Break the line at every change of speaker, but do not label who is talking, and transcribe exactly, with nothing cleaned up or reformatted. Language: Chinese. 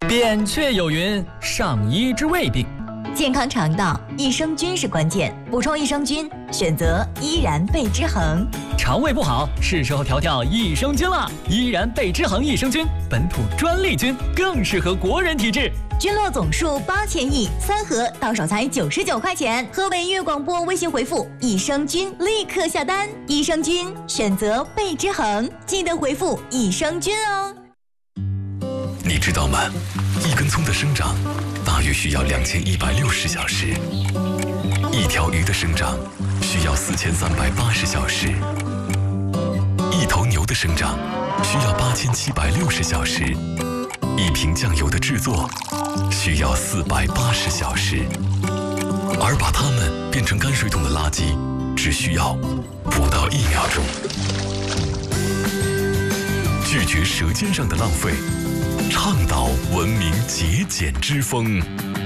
扁鹊有云：上医之未病。
健康肠道，益生菌是关键。补充益生菌，选择依然贝之恒。
肠胃不好，是时候调调益生菌了。依然贝之恒益生菌，本土专利菌，更适合国人体质。
菌落总数八千亿，三盒到手才九十九块钱。河北粤广播微信回复“益生菌”，立刻下单。益生菌选择贝之恒，记得回复“益生菌”哦。
你知道吗？一根葱的生长大约需要两千一百六十小时，一条鱼的生长需要四千三百八十小时，一头牛的生长需要八千七百六十小时，一瓶酱油的制作需要四百八十小时，而把它们变成泔水桶的垃圾只需要不到一秒钟。拒绝舌尖上的浪费，倡导文明节俭之风。